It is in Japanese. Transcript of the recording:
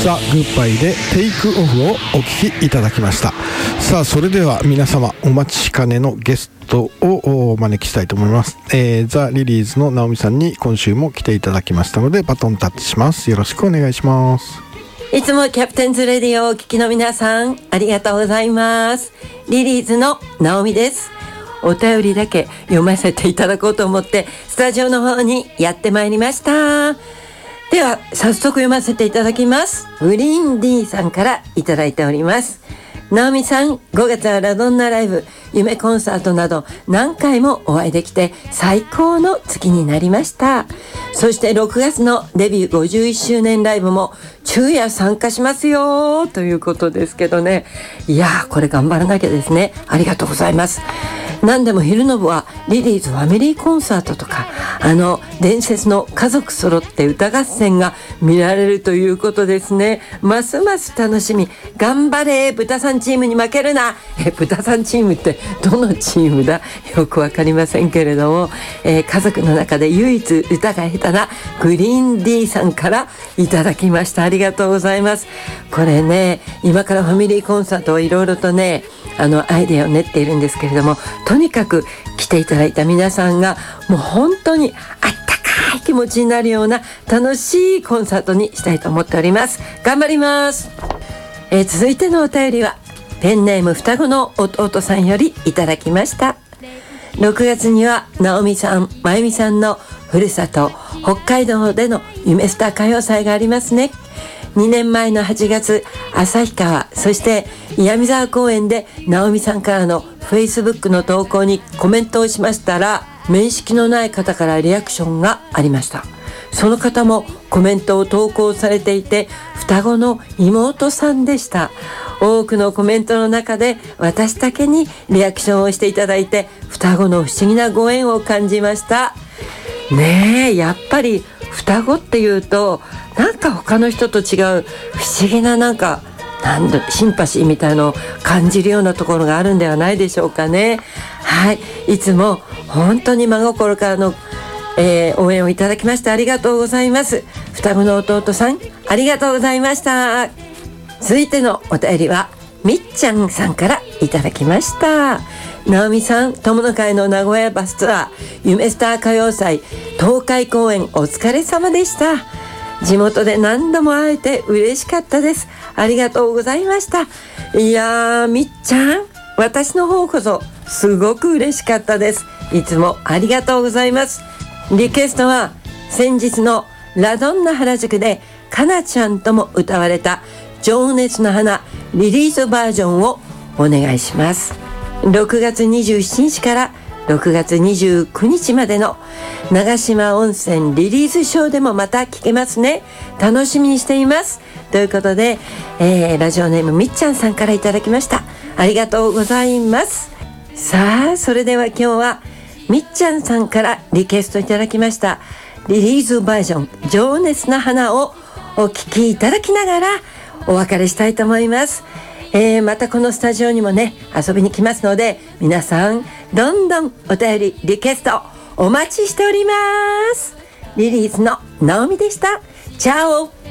ザ・グッバイでテイクオフをお聴きいただきました。さあそれでは皆様お待ちしかねのゲストをお招きしたいと思います。ザ・リリーズの直美さんに今週も来ていただきましたのでバトンタッチします。よろしくお願いします。 いつもキャプテンズレディオをお聞きの皆さんありがとうございます。リリーズの直美です。お便りだけ読ませていただこうと思ってスタジオの方にやってまいりました。では早速読ませていただきます。グリーン D さんからいただいております。直美さん、5月はラドンナライブ、夢コンサートなど何回もお会いできて最高の月になりました。そして6月のデビュー51周年ライブも昼夜参加しますよということですけどね。いやー、これ頑張らなきゃですね。ありがとうございます。何でも昼の部はリリーズファミリーコンサートとか伝説の家族揃って歌合戦が見られるということですね。ますます楽しみ。頑張れ豚さんチームに負けるな。豚さんチームってどのチームだよくわかりませんけれども、家族の中で唯一歌が下手なグリーン D さんからいただきました。ありがとうございます。これね、今からファミリーコンサートをいろいろとねアイデアを練っているんですけれども、とにかく来ていただいた皆さんがもう本当にあったかい気持ちになるような楽しいコンサートにしたいと思っております。頑張ります。続いてのお便りはペンネーム双子の弟さんよりいただきました。6月には直美さん、まゆみさんのふるさと北海道での夢スター歌謡祭がありますね。2年前の8月、旭川、そして岩見沢公園で直美さんからの Facebook の投稿にコメントをしましたら、面識のない方からリアクションがありました。その方もコメントを投稿されていて、双子の妹さんでした。多くのコメントの中で私だけにリアクションをしていただいて、双子の不思議なご縁を感じました。ねえ、やっぱり双子っていうとなんか他の人と違う不思議なシンパシーみたいのを感じるようなところがあるんではないでしょうかね。はい、いつも本当に真心からの、応援をいただきましてありがとうございます。双子の弟さんありがとうございました。続いてのお便りはみっちゃんさんからいただきました。直美さん、友の会の名古屋バスツアー夢スター歌謡祭東海公演お疲れ様でした。地元で何度も会えて嬉しかったです。ありがとうございました。いやー、みっちゃん、私の方こそすごく嬉しかったです。いつもありがとうございます。リクエストは先日のラドンナ原宿でかなちゃんとも歌われた情熱の花リリースバージョンをお願いします。6月27日から6月29日までの長島温泉リリースショーでもまた聴けますね。楽しみにしています。ということで、ラジオネームみっちゃんさんからいただきました。ありがとうございます。さあそれでは今日はみっちゃんさんからリクエストいただきましたリリースバージョン情熱な花をお聴きいただきながらお別れしたいと思います。またこのスタジオにもね遊びに来ますので、皆さんどんどんお便りリクエストお待ちしております。リリーズの直美でした。チャオ。